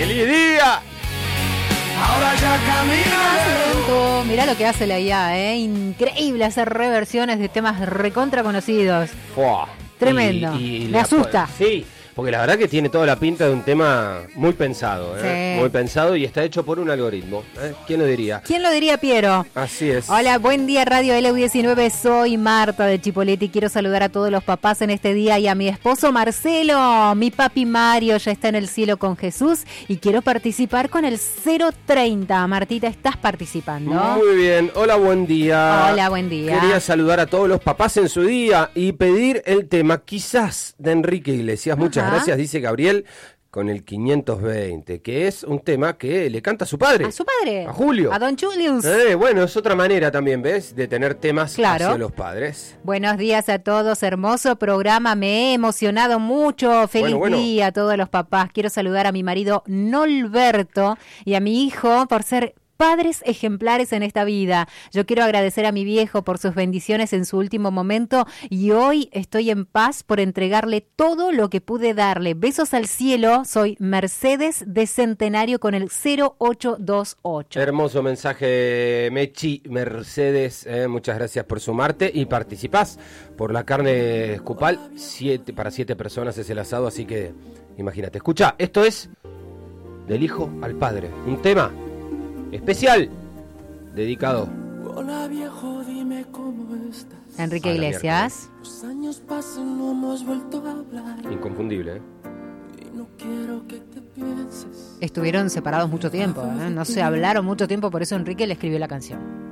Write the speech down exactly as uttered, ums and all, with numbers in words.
¡Feliz día! Ahora ya camina. Mirá lo que hace la I A, ¿eh? Increíble hacer reversiones de temas recontra conocidos. Fua. Tremendo. Y, y Me la- asusta. Sí, porque la verdad que tiene toda la pinta de un tema muy pensado, ¿eh? Sí. Muy pensado y está hecho por un algoritmo. ¿eh? ¿Quién lo diría? ¿Quién lo diría, Piero? Así es. Hola, buen día Radio L U diecinueve, soy Marta de Chipoleti, quiero saludar a todos los papás en este día y a mi esposo Marcelo, mi papi Mario ya está en el cielo con Jesús y quiero participar con el cero treinta. Martita, ¿estás participando? Muy bien, hola, buen día. Hola, buen día. Quería saludar a todos los papás en su día y pedir el tema Quizás de Enrique Iglesias. Muchas Ajá. gracias, dice Gabriel, con el quinientos veinte, que es un tema que le canta a su padre. A su padre. A Julio. A Don Julius. Eh, bueno, es otra manera también, ¿ves? De tener temas Claro. hacia los padres. Buenos días a todos, hermoso programa, me he emocionado mucho, feliz Bueno, bueno. día a todos los papás. Quiero saludar a mi marido Nolberto y a mi hijo por ser padres ejemplares en esta vida. Yo quiero agradecer a mi viejo por sus bendiciones en su último momento y hoy estoy en paz por entregarle todo lo que pude darle. Besos al cielo, soy Mercedes de Centenario con el cero ocho dos ocho. Hermoso mensaje, Mechi Mercedes. eh, muchas gracias por sumarte y participás por la carne escupal. Siete, para siete personas es el asado, así que imagínate. Escucha, esto es Del Hijo al Padre. Un tema especial dedicado. Hola viejo, dime cómo estás. Enrique A la Iglesias. Los años pasan, no hemos vuelto a hablar. Inconfundible, ¿eh? Y no quiero que te pienses. Estuvieron separados mucho tiempo, ¿eh? No se hablaron mucho tiempo, por eso Enrique le escribió la canción.